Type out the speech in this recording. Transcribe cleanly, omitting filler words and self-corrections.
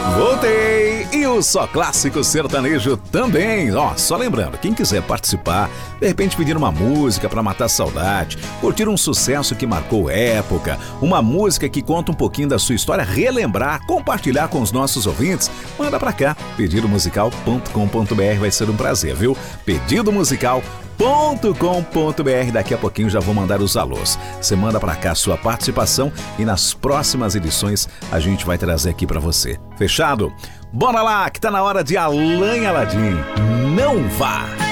Voltei! E o Só Clássico Sertanejo também. Só lembrando, quem quiser participar, de repente pedir uma música pra matar a saudade, curtir um sucesso que marcou época, uma música que conta um pouquinho da sua história, relembrar, compartilhar com os nossos ouvintes, manda pra cá, pedidomusical.com.br, vai ser um prazer, viu? pedidomusical.com.br. Daqui a pouquinho já vou mandar os alôs. Você manda pra cá a sua participação e nas próximas edições a gente vai trazer aqui pra você. Fechado? Bora lá, que tá na hora de Alain Aladim. Não vá!